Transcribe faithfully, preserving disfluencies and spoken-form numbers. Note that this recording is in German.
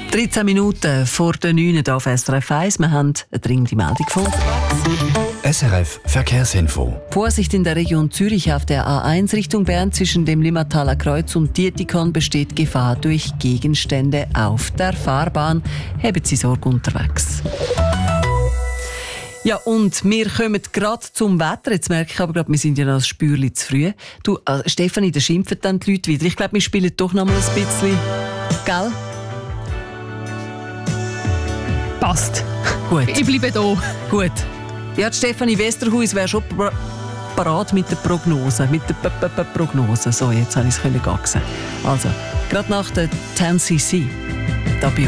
dreizehn Minuten vor der neun Uhr auf S R F eins. Wir haben eine dringende Meldung von S R F Verkehrsinfo. Vorsicht in der Region Zürich auf der A eins Richtung Bern zwischen dem Limmertaler Kreuz und Dietikon besteht Gefahr durch Gegenstände auf der Fahrbahn. Haben Sie Sorge unterwegs. Ja, und wir kommen gerade zum Wetter. Jetzt merke ich aber gerade, wir sind ja noch ein Spürchen zu früh. Du, äh, Stefanie, da schimpfen dann die Leute wieder. Ich glaube, wir spielen doch noch mal ein bisschen. Gell? Passt. Gut. Ich bleibe da. Gut. Ja, die Stefanie Westerhuis wäre schon parat mit der Prognose. Mit der P -P -P Prognose. So, jetzt habe ich es gaxen. Also, gerade nach der zehn C C. Da bei